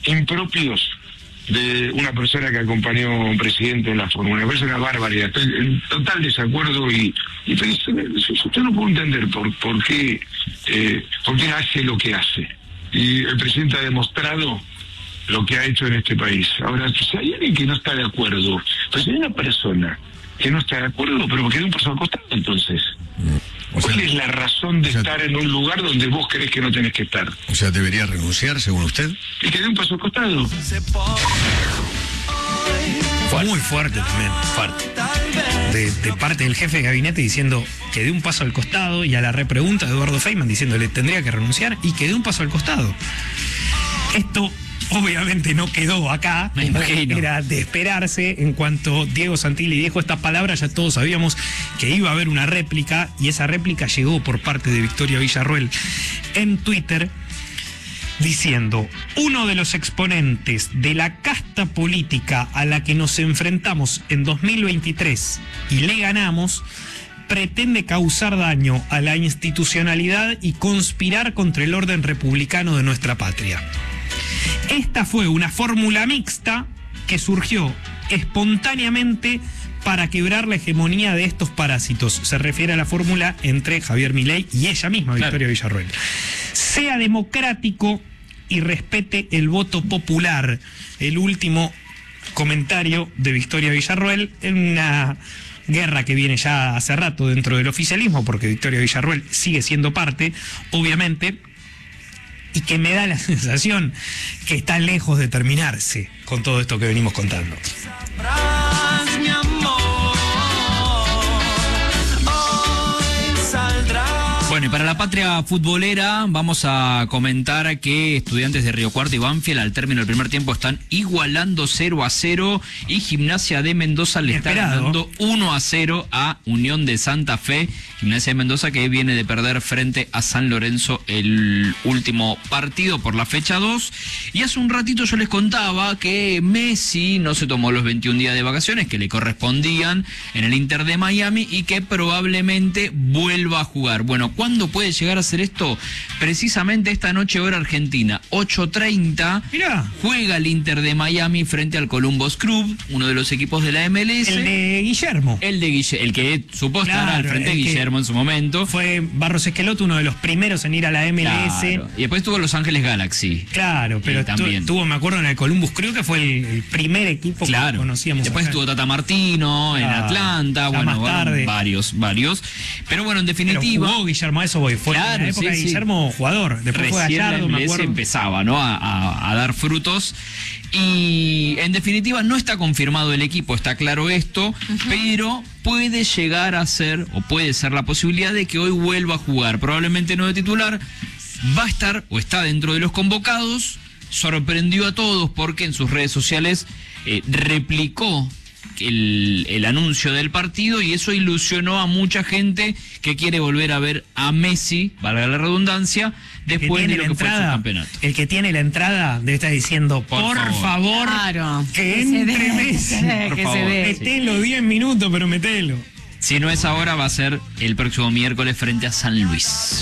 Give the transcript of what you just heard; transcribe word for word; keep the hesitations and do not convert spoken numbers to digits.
impropios de una persona que acompañó a un presidente en la fórmula. Me parece una barbaridad. Estoy en total desacuerdo y, y usted no puedo entender por, por qué eh, por qué hace lo que hace. Y el presidente ha demostrado lo que ha hecho en este país. Ahora, si hay alguien que no está de acuerdo, pues si hay una persona que no está de acuerdo, pero que dé un paso al costado, entonces. O sea, ¿cuál es la razón de o sea, estar en un lugar donde vos crees que no tenés que estar? O sea, ¿debería renunciar, según usted? Y que dé un paso al costado. Fuerte. Muy fuerte también, fuerte. De, de parte del jefe de gabinete diciendo que dé un paso al costado, y a la repregunta de Eduardo Feynman diciéndole tendría que renunciar y que dé un paso al costado. Esto obviamente no quedó acá, me imagino. Era de esperarse. En cuanto Diego Santilli dijo estas palabras, ya todos sabíamos que iba a haber una réplica, y esa réplica llegó por parte de Victoria Villarroel en Twitter, diciendo: uno de los exponentes de la casta política a la que nos enfrentamos en dos mil veintitrés y le ganamos, pretende causar daño a la institucionalidad y conspirar contra el orden republicano de nuestra patria. Esta fue una fórmula mixta que surgió espontáneamente para quebrar la hegemonía de estos parásitos. Se refiere a la fórmula entre Javier Milei y ella misma, Victoria claro. Villarroel. Sea democrático y respete el voto popular. El último comentario de Victoria Villarroel en una guerra que viene ya hace rato dentro del oficialismo, porque Victoria Villarroel sigue siendo parte, obviamente, y que me da la sensación que está lejos de terminarse con todo esto que venimos contando. Bueno, y para la patria futbolera vamos a comentar que Estudiantes de Río Cuarto y Banfield al término del primer tiempo están igualando cero a cero, y Gimnasia de Mendoza le está ganando uno a cero a Unión de Santa Fe. Gimnasia de Mendoza que viene de perder frente a San Lorenzo el último partido por la fecha dos. Y hace un ratito yo les contaba que Messi no se tomó los veintiún días de vacaciones que le correspondían en el Inter de Miami y que probablemente vuelva a jugar. Bueno, ¿cuándo puede llegar a hacer esto? Precisamente esta noche, hora argentina, ocho treinta, Mirá. juega el Inter de Miami frente al Columbus Crew, uno de los equipos de la M L S. El de Guillermo. El de Guillermo, el que supo estar claro, al frente de Guillermo en su momento. Fue Barros Esqueloto, uno de los primeros en ir a la M L S. Claro. Y después tuvo Los Ángeles Galaxy. Claro, pero también tuvo, me acuerdo, en el Columbus Crew, que fue el, el primer equipo claro. que conocíamos. Después acá. Estuvo Tata Martino en ah, Atlanta, bueno, más bueno, tarde. varios, varios. Pero bueno, en definitiva. Pero jugó Guillermo, a eso voy. Fue claro, en la época sí, de sí. Guillermo, jugador. Después Recién fue Gallardo, la M L S me acuerdo. empezaba, ¿no? A, a, a dar frutos. Y en definitiva no está confirmado el equipo, está claro esto, uh-huh. pero puede llegar a ser, o puede ser la posibilidad de que hoy vuelva a jugar. Probablemente no de titular, va a estar o está dentro de los convocados. Sorprendió a todos porque en sus redes sociales eh, replicó El, el anuncio del partido, y eso ilusionó a mucha gente que quiere volver a ver a Messi, valga la redundancia, después de lo que fue su campeonato. El que tiene la entrada debe estar diciendo, por, por favor, favor claro, que, que entre Messi, por que favor. se dé. Metelo diez minutos, pero metelo. Si no es ahora, va a ser el próximo miércoles frente a San Luis.